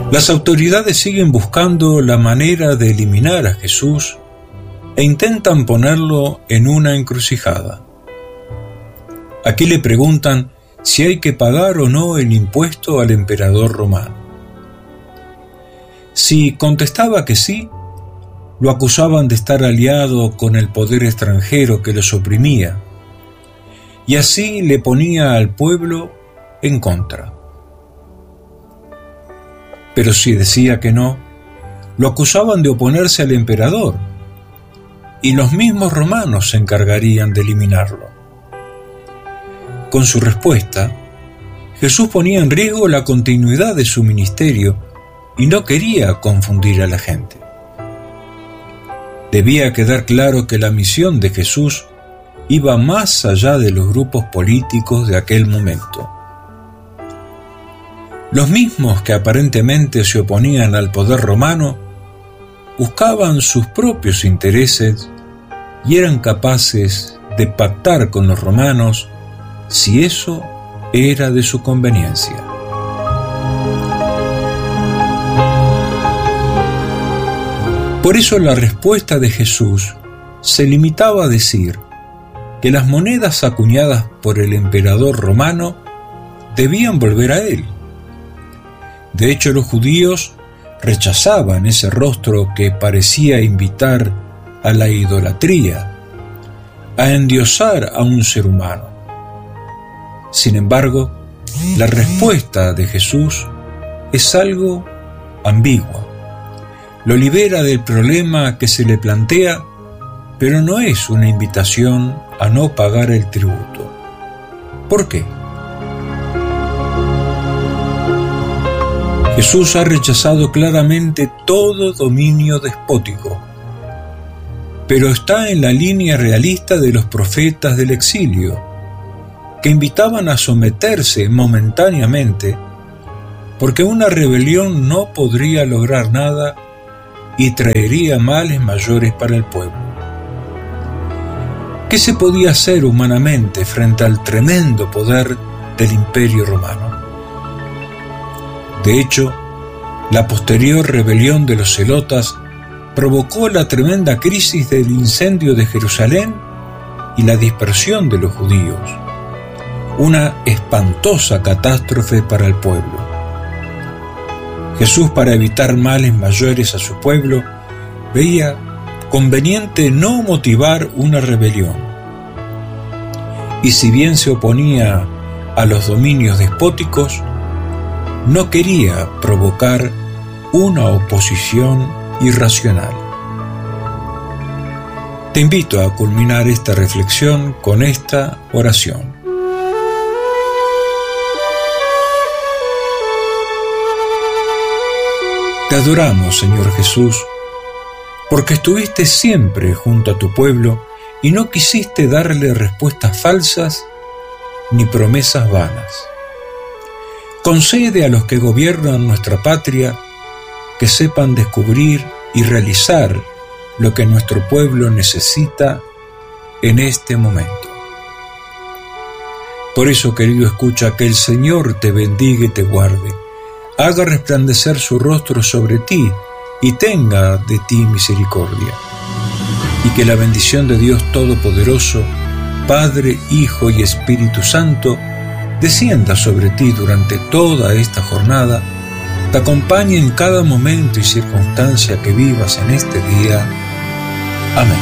Las autoridades siguen buscando la manera de eliminar a Jesús e intentan ponerlo en una encrucijada. Aquí le preguntan si hay que pagar o no el impuesto al emperador romano. Si contestaba que sí, lo acusaban de estar aliado con el poder extranjero que los oprimía, y así le ponía al pueblo en contra. Pero si decía que no, lo acusaban de oponerse al emperador, y los mismos romanos se encargarían de eliminarlo. Con su respuesta, Jesús ponía en riesgo la continuidad de su ministerio y no quería confundir a la gente. Debía quedar claro que la misión de Jesús iba más allá de los grupos políticos de aquel momento. Los mismos que aparentemente se oponían al poder romano buscaban sus propios intereses y eran capaces de pactar con los romanos si eso era de su conveniencia. Por eso la respuesta de Jesús se limitaba a decir que las monedas acuñadas por el emperador romano debían volver a él. De hecho, los judíos rechazaban ese rostro que parecía invitar a la idolatría, a endiosar a un ser humano. Sin embargo, la respuesta de Jesús es algo ambigua. Lo libera del problema que se le plantea, pero no es una invitación a no pagar el tributo. ¿Por qué? Jesús ha rechazado claramente todo dominio despótico, pero está en la línea realista de los profetas del exilio, que invitaban a someterse momentáneamente, porque una rebelión no podría lograr nada y traería males mayores para el pueblo. ¿Qué se podía hacer humanamente frente al tremendo poder del Imperio Romano? De hecho, la posterior rebelión de los celotas provocó la tremenda crisis del incendio de Jerusalén y la dispersión de los judíos, una espantosa catástrofe para el pueblo. Jesús, para evitar males mayores a su pueblo, veía conveniente no motivar una rebelión. Y si bien se oponía a los dominios despóticos, no quería provocar una oposición irracional. Te invito a culminar esta reflexión con esta oración. Te adoramos, Señor Jesús, porque estuviste siempre junto a tu pueblo y no quisiste darle respuestas falsas ni promesas vanas. Concede a los que gobiernan nuestra patria que sepan descubrir y realizar lo que nuestro pueblo necesita en este momento. Por eso, querido escucha, que el Señor te bendiga y te guarde, haga resplandecer su rostro sobre ti y tenga de ti misericordia. Y que la bendición de Dios Todopoderoso, Padre, Hijo y Espíritu Santo, descienda sobre ti durante toda esta jornada, te acompañe en cada momento y circunstancia que vivas en este día. Amén.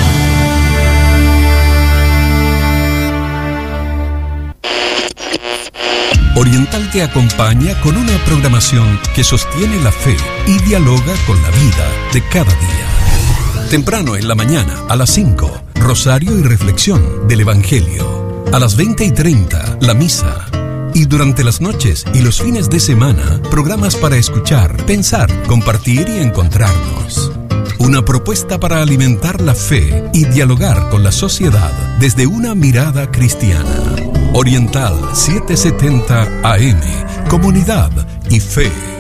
Oriental te acompaña con una programación que sostiene la fe y dialoga con la vida de cada día. Temprano en la mañana, a las 5, rosario y reflexión del Evangelio. A las 20:30, la misa. Y durante las noches y los fines de semana, programas para escuchar, pensar, compartir y encontrarnos. Una propuesta para alimentar la fe y dialogar con la sociedad desde una mirada cristiana. Oriental 770 AM, Comunidad y Fe.